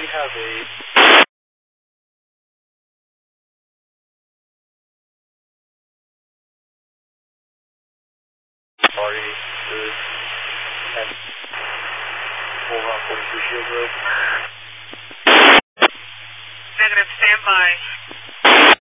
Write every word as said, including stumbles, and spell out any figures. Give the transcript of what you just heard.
have a party to at over on forty-two Shield Road.